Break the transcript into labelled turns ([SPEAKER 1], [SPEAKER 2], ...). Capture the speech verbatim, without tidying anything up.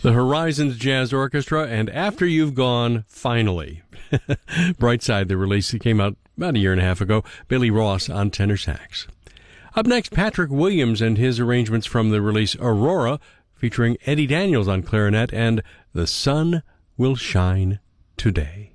[SPEAKER 1] The Horizons Jazz Orchestra, and After You've Gone, Finally. Brightside, the release that came out about a year and a half ago. Billy Ross on tenor sax. Up next, Patrick Williams and his arrangements from the release Aurora, featuring Eddie Daniels on clarinet, and The Sun Will Shine Today.